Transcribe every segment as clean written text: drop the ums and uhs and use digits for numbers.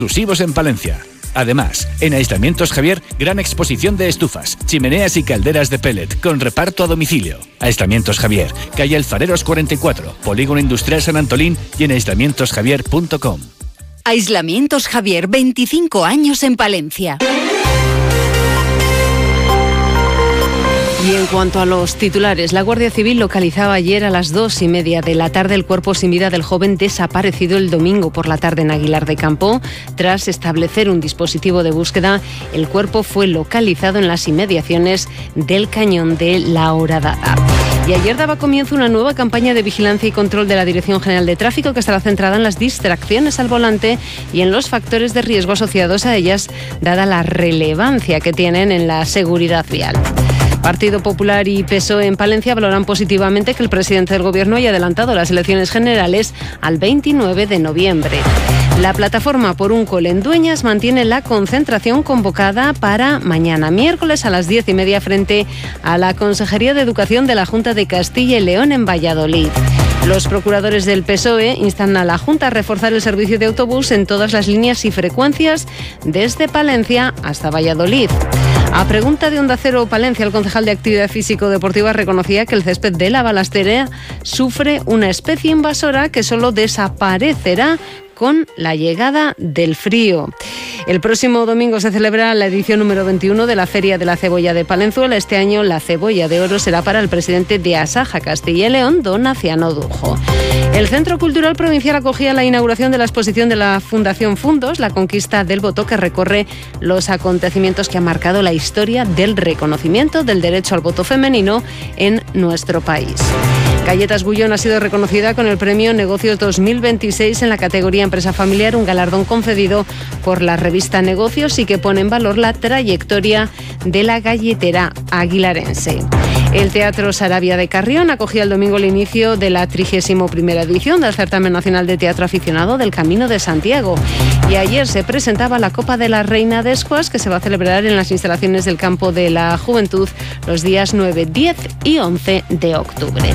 exclusivos en Palencia. Además, en Aislamientos Javier, gran exposición de estufas, chimeneas y calderas de pellet con reparto a domicilio. Aislamientos Javier, calle Alfareros 44, Polígono Industrial San Antolín y en aislamientosjavier.com. Aislamientos Javier, 25 años en Palencia. Y en cuanto a los titulares, la Guardia Civil localizaba ayer a las 2:30 de la tarde el cuerpo sin vida del joven desaparecido el domingo por la tarde en Aguilar de Campo. Tras establecer un dispositivo de búsqueda, el cuerpo fue localizado en las inmediaciones del cañón de la Horadada. Y ayer daba comienzo una nueva campaña de vigilancia y control de la Dirección General de Tráfico que estará centrada en las distracciones al volante y en los factores de riesgo asociados a ellas, dada la relevancia que tienen en la seguridad vial. Partido Popular y PSOE en Palencia valoran positivamente que el presidente del Gobierno haya adelantado las elecciones generales al 29 de noviembre. La plataforma Por un Cole en Dueñas mantiene la concentración convocada para mañana miércoles a las 10:30 frente a la Consejería de Educación de la Junta de Castilla y León en Valladolid. Los procuradores del PSOE instan a la Junta a reforzar el servicio de autobús en todas las líneas y frecuencias desde Palencia hasta Valladolid. A pregunta de Onda Cero Palencia, el concejal de Actividad Físico-Deportiva reconocía que el césped de la Balastera sufre una especie invasora que solo desaparecerá con la llegada del frío. El próximo domingo se celebra la edición número 21 de la Feria de la Cebolla de Palenzuela. Este año la cebolla de oro será para el presidente de Asaja Castilla y León, don Aciano Dujo. El Centro Cultural Provincial acogía la inauguración de la exposición de la Fundación Fundos, la conquista del voto, que recorre los acontecimientos que han marcado la historia del reconocimiento del derecho al voto femenino en nuestro país. Galletas Bullón ha sido reconocida con el premio Negocios 2026 en la categoría Empresa Familiar, un galardón concedido por la revista Negocios y que pone en valor la trayectoria de la galletera aguilarense. El Teatro Sarabia de Carrión acogía el domingo el inicio de la 31ª edición del Certamen Nacional de Teatro Aficionado del Camino de Santiago. Y ayer se presentaba la Copa de la Reina de Squash, que se va a celebrar en las instalaciones del Campo de la Juventud los días 9, 10 y 11 de octubre.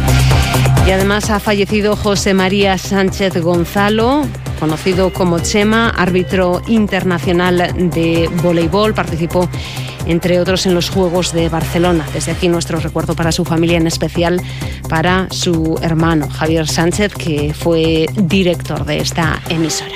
Y además ha fallecido José María Sánchez Gonzalo, conocido como Chema, árbitro internacional de voleibol. Participó, entre otros, en los Juegos de Barcelona. Desde aquí nuestro recuerdo para su familia, en especial para su hermano Javier Sánchez, que fue director de esta emisora.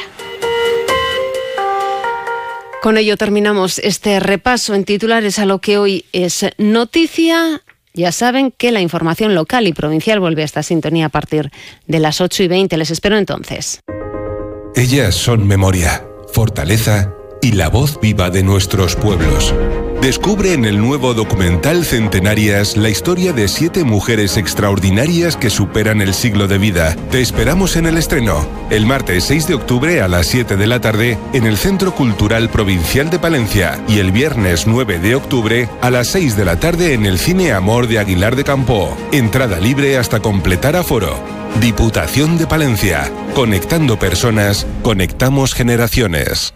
Con ello terminamos este repaso en titulares a lo que hoy es noticia. Ya saben que la información local y provincial vuelve a esta sintonía a partir de las 8:20. Les espero entonces. Ellas son memoria, fortaleza y la voz viva de nuestros pueblos. Descubre en el nuevo documental Centenarias la historia de 7 mujeres extraordinarias que superan el siglo de vida. Te esperamos en el estreno, el martes 6 de octubre a las 7 de la tarde en el Centro Cultural Provincial de Palencia y el viernes 9 de octubre a las 6 de la tarde en el Cine Amor de Aguilar de Campo. Entrada libre hasta completar aforo. Diputación de Palencia. Conectando personas, conectamos generaciones.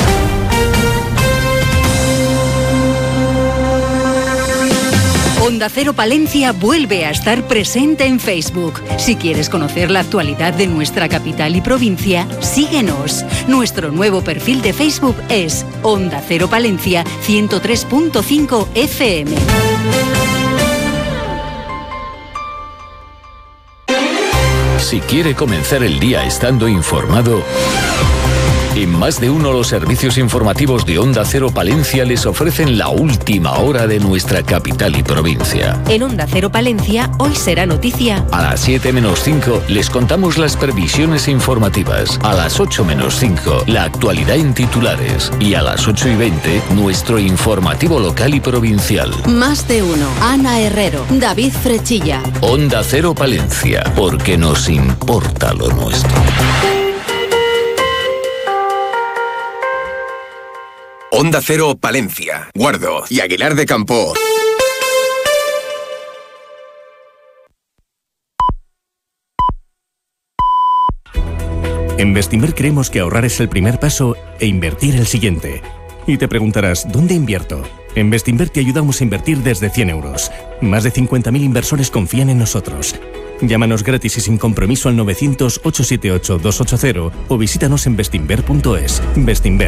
Onda Cero Palencia vuelve a estar presente en Facebook. Si quieres conocer la actualidad de nuestra capital y provincia, síguenos. Nuestro nuevo perfil de Facebook es Onda Cero Palencia 103.5 FM. Si quiere comenzar el día estando informado, en Más de Uno los servicios informativos de Onda Cero Palencia les ofrecen la última hora de nuestra capital y provincia. En Onda Cero Palencia, hoy será noticia. A las 7 menos 5 les contamos las previsiones informativas. A las 8 menos 5 la actualidad en titulares. Y a las 8:20 nuestro informativo local y provincial. Más de Uno. Ana Herrero, David Frechilla. Onda Cero Palencia, porque nos importa lo nuestro. Onda Cero Palencia, Guardo y Aguilar de Campo. En Bestinver creemos que ahorrar es el primer paso e invertir el siguiente. Y te preguntarás, ¿dónde invierto? En Bestinver te ayudamos a invertir desde 100 euros. Más de 50.000 inversores confían en nosotros. Llámanos gratis y sin compromiso al 900-878-280 o visítanos en bestinver.es. Bestinver.